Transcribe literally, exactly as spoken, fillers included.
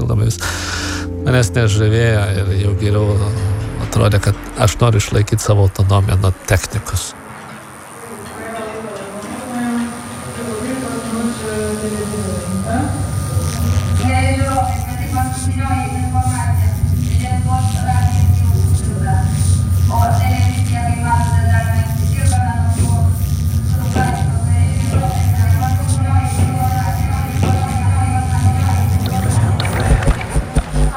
papildomai vis manęs nežavėjo ir jau geriau atrodė, kad aš noriu išlaikyti savo autonomiją nuo technikos.